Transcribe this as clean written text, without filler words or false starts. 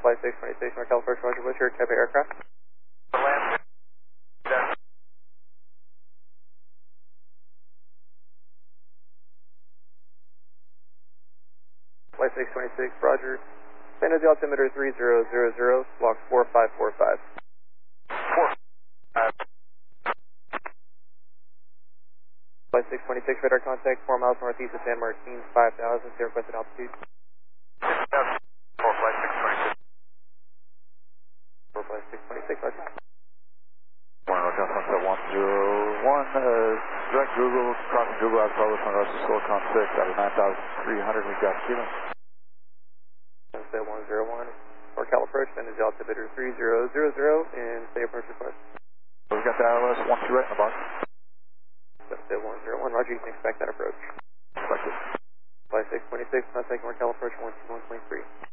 Flight 626, Markel Approach, Roger, what's your type of aircraft? Flight 626, Roger. Send the altimeter 3000, block 4545. 45. Flight 626, radar contact 4 miles northeast of San Martin, 5,000, say requested altitude. 4 Flight 626. 4 Flight 626, Roger. 101, direct Google, crossing Google out of Public on Russell Silicon 6 out of 9,300, we've got Kilo. Sunset 101, Markel Approach, send the altimeter 3000, and say approach request. We've got the ILS 128 in the box. Sunset 101, Roger, you can expect that approach. Expected. Flight 626, contact Markel Approach 121.3.